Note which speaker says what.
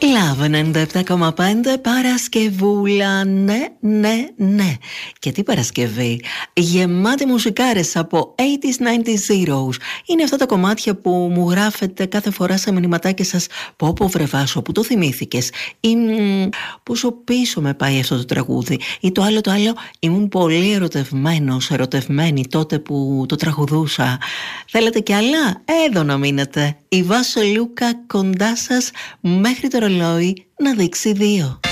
Speaker 1: Λάβε 97,5 Παρασκευούλα, ναι. Και τι Παρασκευή, γεμάτη μουσικάρες από 80s, 90s, zeros. Είναι αυτά τα κομμάτια που μου γράφετε κάθε φορά σε μηνυματάκια σας. Πω βρε Βάσο, που το θυμήθηκες, ή πόσο πίσω με πάει αυτό το τραγούδι, ή το άλλο, ήμουν πολύ ερωτευμένη τότε που το τραγουδούσα. Θέλετε κι άλλα? Εδώ να μείνετε. Η Βάσο Λούκα κοντά σας μέχρι το ρολόι να δείξει 2.